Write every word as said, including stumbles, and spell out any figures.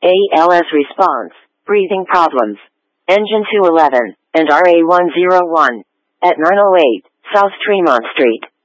A L S response, breathing problems. Engine two eleven, and R A one oh one. At nine oh eight, South Tremont Street.